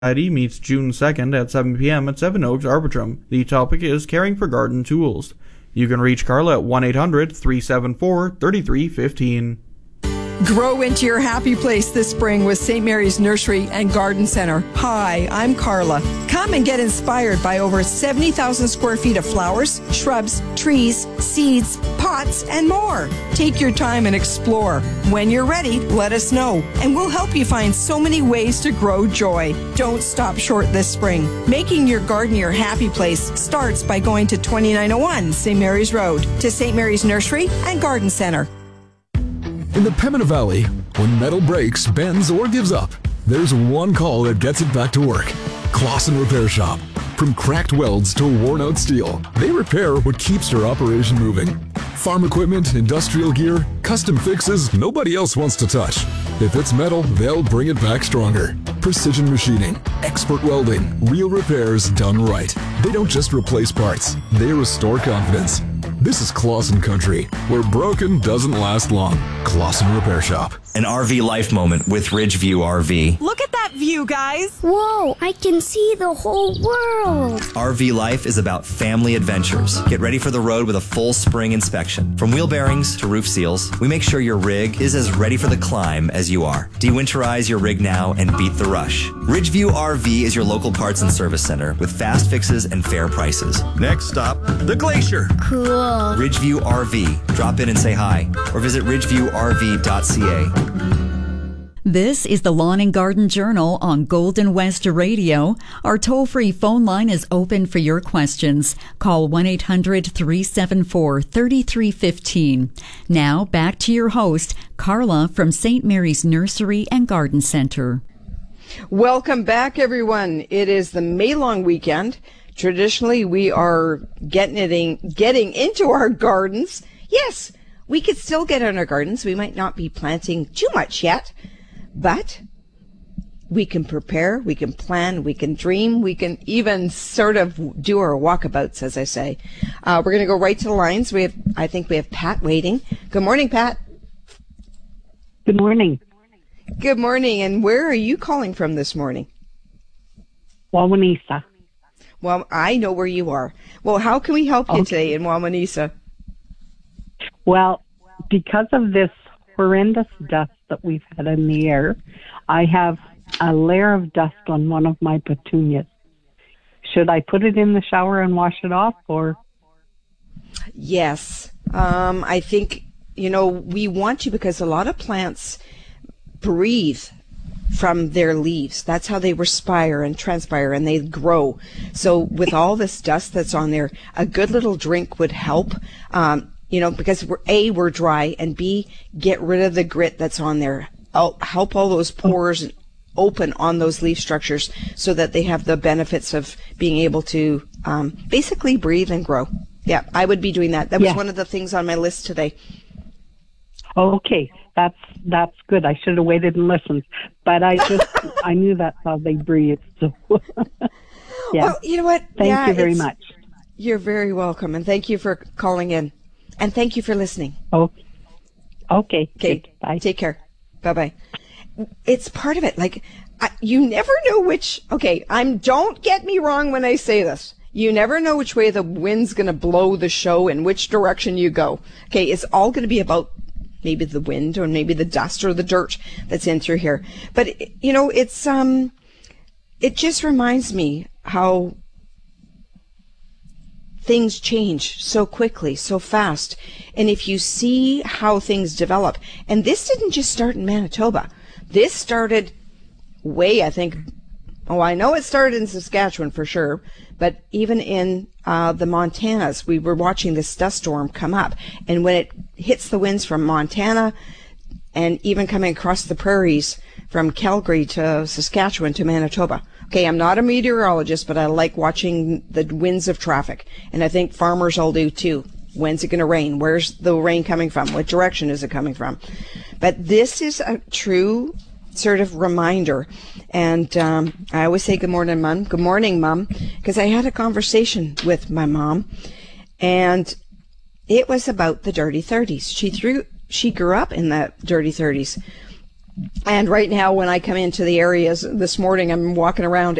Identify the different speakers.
Speaker 1: Society meets June 2nd at 7 p.m. at Seven Oaks Arbitrum. The topic is Caring for Garden Tools. You can reach Carla at 1-800-374-3315.
Speaker 2: Grow into your happy place this spring with St. Mary's Nursery and Garden Center. Hi, I'm Carla. Come and get inspired by over 70,000 square feet of flowers, shrubs, trees, seeds, pots, and more. Take your time and explore. When you're ready, let us know, and we'll help you find so many ways to grow joy. Don't stop short this spring. Making your garden your happy place starts by going to 2901 St. Mary's Road to St. Mary's Nursery and Garden Center.
Speaker 3: In the Pembina Valley, when metal breaks, bends, or gives up, there's one call that gets it back to work. Clausen Repair Shop. From cracked welds to worn-out steel, they repair what keeps your operation moving. Farm equipment, industrial gear, custom fixes nobody else wants to touch. If it's metal, they'll bring it back stronger. Precision machining, expert welding, real repairs done right. They don't just replace parts, they restore confidence. This is Clausen Country, where broken doesn't last long. Clausen Repair Shop.
Speaker 4: An RV life moment with Ridgeview RV.
Speaker 5: Look at that view, guys.
Speaker 6: Whoa, I can see the whole world.
Speaker 4: RV life is about family adventures. Get ready for the road with a full spring inspection. From wheel bearings to roof seals, we make sure your rig is as ready for the climb as you are. De-winterize your rig now and beat the rush. Ridgeview RV is your local parts and service center with fast fixes and fair prices.
Speaker 7: Next stop, the Glacier.
Speaker 6: Cool.
Speaker 4: Ridgeview RV. Drop in and say hi or visit ridgeviewrv.ca.
Speaker 8: This is the Lawn and Garden Journal on Golden West Radio. Our toll-free phone line is open for your questions. Call 1-800-374-3315. Now, back to your host, Carla from St. Mary's Nursery and Garden Center.
Speaker 2: Welcome back, everyone. It is the May long weekend. Traditionally, we are getting into our gardens. Yes, we could still get in our gardens. We might not be planting too much yet, but we can prepare, we can plan, we can dream, we can even sort of do our walkabouts, as I say. We're going to go right to the lines. I think we have Pat waiting. Good morning, Pat.
Speaker 9: Good morning.
Speaker 2: Good morning. And where are you calling from this morning?
Speaker 9: Wawanesa.
Speaker 2: Well, I know where you are. Well, how can we help you today in Wawanesa?
Speaker 9: Well, because of this horrendous dust that we've had in the air, I have a layer of dust on one of my petunias. Should I put it in the shower and wash it off, or?
Speaker 2: Yes. I think, we want to, because a lot of plants breathe from their leaves. That's how they respire and transpire, and they grow. So with all this dust that's on there, a good little drink would help, because we're dry, and B, get rid of the grit that's on there. Help all those pores open on those leaf structures so that they have the benefits of being able to basically breathe and grow. Yeah, I would be doing that. That was one of the things on my list today.
Speaker 9: Okay, that's good. I should have waited and listened, but I knew that's how they breathe. So, yeah.
Speaker 2: Well, you know what?
Speaker 9: Thank you very much.
Speaker 2: You're very welcome, and thank you for calling in, and thank you for listening.
Speaker 9: Okay. Okay.
Speaker 2: Bye. Take care. Bye-bye. It's part of it. Like, you never know which. Okay, don't get me wrong when I say this. You never know which way the wind's going to blow the show and which direction you go. Okay, it's all going to be about maybe the wind or maybe the dust or the dirt that's in through here. But, it's, it just reminds me how things change so quickly, so fast. And if you see how things develop, and this didn't just start in Manitoba. This started I know it started in Saskatchewan for sure, but even in the Montanas, we were watching this dust storm come up. And when it hits the winds from Montana and even coming across the prairies from Calgary to Saskatchewan to Manitoba. Okay, I'm not a meteorologist, but I like watching the winds of traffic. And I think farmers all do too. When's it going to rain? Where's the rain coming from? What direction is it coming from? But this is a true sort of reminder. And I always say good morning, Mom. Good morning, Mom. Because I had a conversation with my mom, and it was about the dirty 30s. She grew up in the dirty 30s. And right now, when I come into the areas this morning, I'm walking around